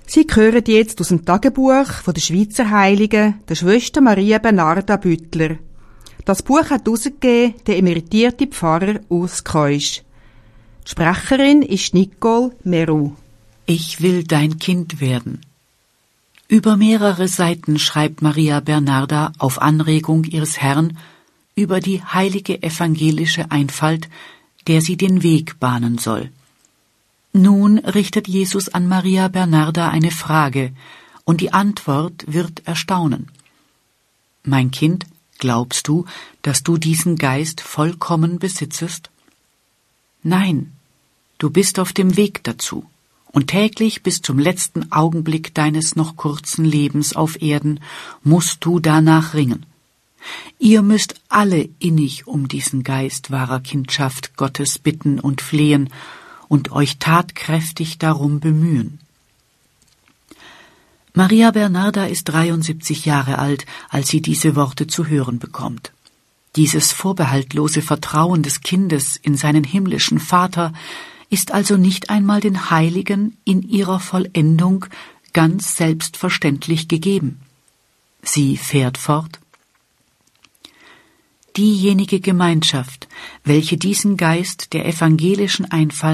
Sie hören jetzt aus dem Tagebuch von der Schweizer Heiligen, der Schwester Maria Bernarda Büttler. Das Buch hat herausgegeben der emeritierte Pfarrer Urs Keusch. Die Sprecherin ist Nicole Meru. Ich will dein Kind werden. Über mehrere Seiten schreibt Maria Bernarda auf Anregung ihres Herrn über die heilige evangelische Einfalt, der sie den Weg bahnen soll. Nun richtet Jesus an Maria Bernarda eine Frage, und die Antwort wird erstaunen. Mein Kind, glaubst du, dass du diesen Geist vollkommen besitzest? Nein, du bist auf dem Weg dazu, und täglich bis zum letzten Augenblick deines noch kurzen Lebens auf Erden musst du danach ringen. Ihr müsst alle innig um diesen Geist wahrer Kindschaft Gottes bitten und flehen und euch tatkräftig darum bemühen. Maria Bernarda ist 73 Jahre alt, als sie diese Worte zu hören bekommt. Dieses vorbehaltlose Vertrauen des Kindes in seinen himmlischen Vater ist also nicht einmal den Heiligen in ihrer Vollendung ganz selbstverständlich gegeben. Sie fährt fort: Diejenige Gemeinschaft, welche diesen Geist der evangelischen Einfalt